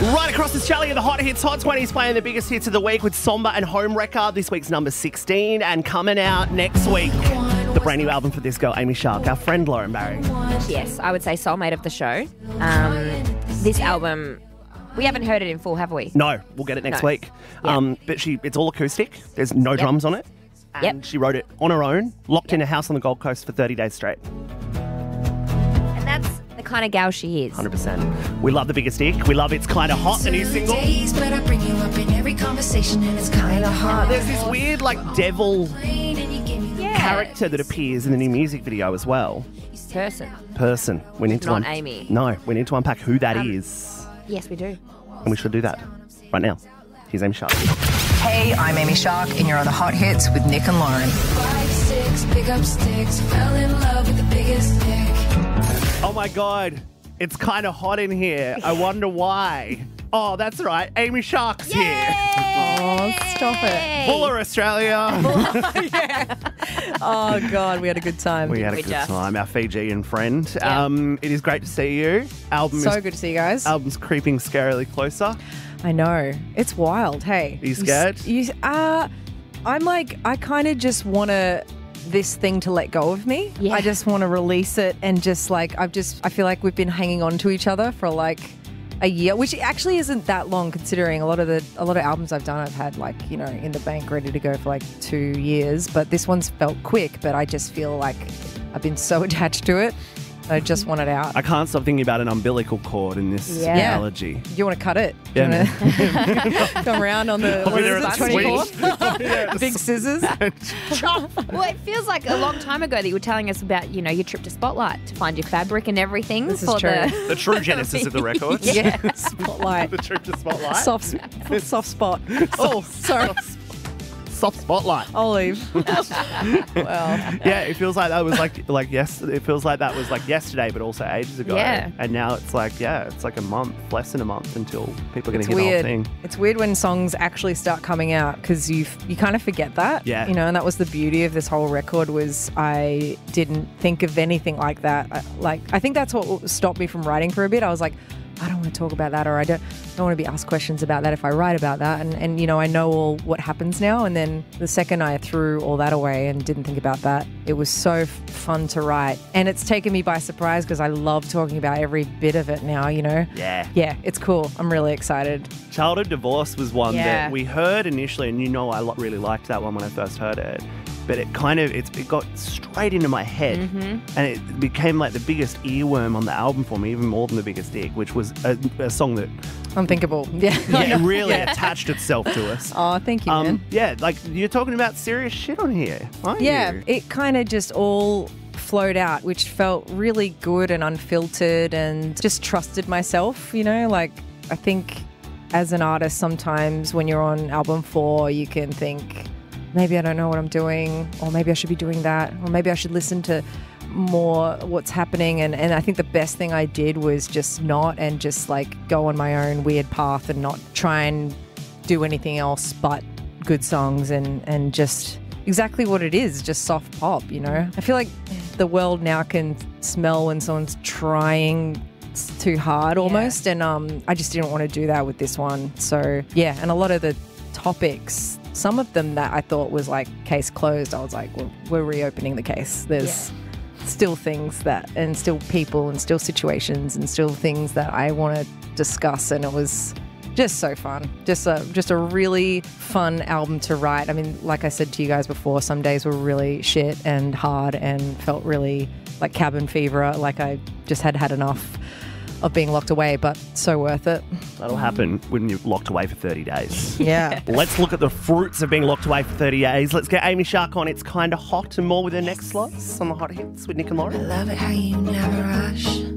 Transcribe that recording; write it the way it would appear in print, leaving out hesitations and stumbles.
Right across Australia, the Hot Hits Hot 20 is playing the biggest hits of the week with Somber and Home Wrecker. This week's number 16, and coming out next week, the brand new album for this girl, Amy Shark, our friend Lauren Barry. Yes, I would say soulmate of the show. This album, we haven't heard it in full, have we? No, we'll get it next No. week. Yep. But it's all acoustic. There's no drums on it. And Yep. she wrote it on her own, locked in a house on the Gold Coast for 30 days straight. And that's the kind of gal she is. 100%. We love The Biggest Dick. We love It's Kinda Hot, the new single. Days, but I bring you up in every conversation, and it's kinda hard. There's this weird, devil Yeah. character that appears in the new music video as well. Person. We need to Not Amy. No, we need to unpack who that is, Yes, we do. and we should do that right now. Here's Amy Shark. Hey, I'm Amy Shark, and you're on the Hot Hits with Nick and Lauren. 5'6", pick up sticks, fell in love with the biggest dick. Oh my God, it's kind of hot in here. I wonder why. Oh, that's right. Amy Shark's here. Oh, stop it. Buller, Australia. Oh, God, we had a good time. We had a We good just- time, our Fijian friend. Yeah. It is great to see you. So good to see you guys. Album's creeping scarily closer. I know. It's wild. Hey. Are you scared? I'm like, I kind of just want this thing to let go of me. Yeah. I just want to release it and just I feel like we've been hanging on to each other for a year, which actually isn't that long considering a lot of albums I've done, I've had in the bank ready to go for 2 years. But this one's felt quick, but I just feel like I've been so attached to it. I just want it out. I can't stop thinking about an umbilical cord in this Yeah. analogy. Do you want to cut it? Do Yeah, you want to come around on the I'll be there at the 24th? swing. Big scissors. Well, it feels like a long time ago that you were telling us about, your trip to Spotlight to find your fabric and everything. This is for true. The true genesis of the record. Yeah, spotlight. The trip to Spotlight. Soft spot. Oh, Sorry. soft spotlight. I'll leave. Well, Yeah, it feels like that was it feels like that was yesterday, but also ages ago. Yeah. And now it's it's like a month, less than a month until people are going it's to hear weird. the whole thing. It's weird when songs actually start coming out because you kind of forget that. Yeah. And that was the beauty of this whole record was I didn't think of anything like that. I think that's what stopped me from writing for a bit. I was like, I don't want to talk about that, or I don't want to be asked questions about that if I write about that. And I know all what happens now. And then the second I threw all that away and didn't think about that, it was so fun to write. And it's taken me by surprise because I love talking about every bit of it now, Yeah. Yeah, it's cool. I'm really excited. Childhood Divorce was one Yeah. that we heard initially, and I really liked that one when I first heard it. But it got straight into my head, and it became the biggest earworm on the album for me, even more than The Biggest Dick, which was a song that Unthinkable. Yeah. it really attached itself to us. Oh, thank you, man. Yeah, you're talking about serious shit on here, aren't Yeah, you? it kind of just all flowed out, which felt really good and unfiltered and just trusted myself, I think as an artist, sometimes when you're on album 4, you can think, maybe I don't know what I'm doing, or maybe I should be doing that, or maybe I should listen to more what's happening. And I think the best thing I did was just not, and just go on my own weird path and not try and do anything else but good songs and just exactly what it is, just soft pop, I feel like the world now can smell when someone's trying too hard almost, and I just didn't want to do that with this one. So yeah, and a lot of the topics, some of them that I thought was case closed, I was like, well, we're reopening the case. There's still things and still people and still situations and still things that I want to discuss, and it was just so fun. Just a really fun album to write. I mean, like I said to you guys before, some days were really shit and hard and felt really like cabin fever, like I just had enough of being locked away, but so worth it. That'll happen when you're locked away for 30 days. Yeah. Let's look at the fruits of being locked away for 30 days. Let's get Amy Shark on It's Kinda Hot and more with her next slots on the Hot Hits with Nick and I Lauren. love it how you never rush.